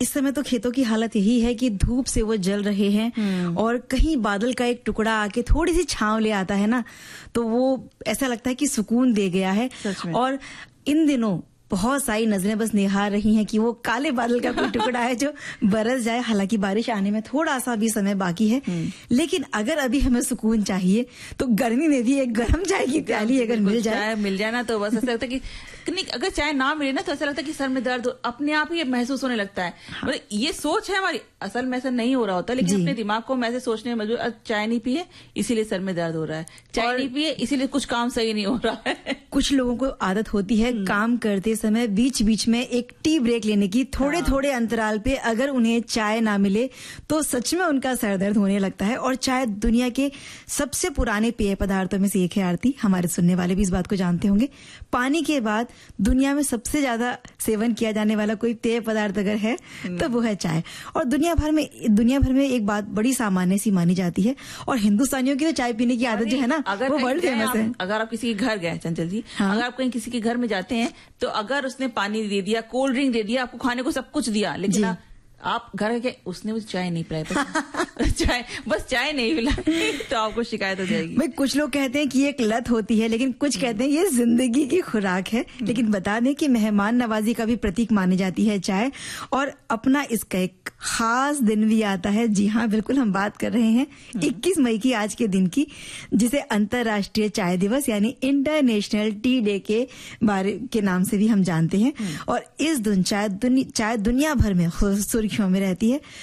इस समय तो खेतों की हालत यही है कि धूप से वो जल रहे हैं और कहीं बादल का एक टुकड़ा आके थोड़ी सी छांव ले आता है ना, तो वो ऐसा लगता है कि सुकून दे गया है। और इन दिनों बहुत सारी नजरें बस निहार रही हैं कि वो काले बादल का कोई टुकड़ा है जो बरस जाए। हालांकि बारिश आने में थोड़ा सा भी समय बाकी है, लेकिन अगर अभी हमें सुकून चाहिए तो गर्मी में भी एक गर्म चाय की प्याली अगर मिल जाए ना, तो बस ऐसा लगता है कि अगर चाय ना मिले ना तो ऐसा लगता है कि सर में दर्द अपने आप ही महसूस होने लगता है। मतलब ये सोच है हमारी, असल में ऐसा नहीं हो रहा होता, लेकिन अपने दिमाग को हम ऐसे सोचने में मजबूर, चाय नहीं पिए इसीलिए सर में दर्द हो रहा है, चाय नहीं पिए इसीलिए कुछ काम सही नहीं हो रहा है। कुछ लोगों को आदत होती है काम करते समय बीच बीच में एक टी ब्रेक लेने की, थोड़े थोड़े अंतराल पे अगर उन्हें चाय ना मिले तो सच में उनका सर दर्द होने लगता है। और चाय दुनिया के सबसे पुराने पेय पदार्थों में से एक है। आरती, हमारे सुनने वाले भी इस बात को जानते होंगे, पानी के बाद दुनिया में सबसे ज्यादा सेवन किया जाने वाला कोई पेय पदार्थ अगर है तो वो है चाय। और दुनिया भर में एक बात बड़ी सामान्य सी मानी जाती है, और हिंदुस्तानियों की तो चाय पीने की आदत जो है ना वो वर्ल्ड फेमस है। अगर आप किसी के घर गए चंचल जी, अगर आप कहीं किसी के घर में जाते हैं तो अगर उसने पानी दे दिया, कोल्ड ड्रिंक दे दिया, आपको खाने को सब कुछ दिया, लेकिन आप घर के उसने मुझे चाय नहीं पिलाई, चाय नहीं पिलाई तो आपको शिकायत हो जाएगी। भाई कुछ लोग कहते हैं कि ये एक लत होती है, लेकिन कुछ कहते हैं ये जिंदगी की खुराक है। लेकिन बता दें कि मेहमान नवाजी का भी प्रतीक मानी जाती है चाय, और अपना इसका एक खास दिन भी आता है। जी हाँ, बिल्कुल, हम बात कर रहे हैं 21 मई की, आज के दिन की, जिसे अंतर्राष्ट्रीय चाय दिवस यानी इंटरनेशनल टी डे के नाम से भी हम जानते हैं। और इस दिन चाय दुनिया भर में सुर्खियों में रहती है।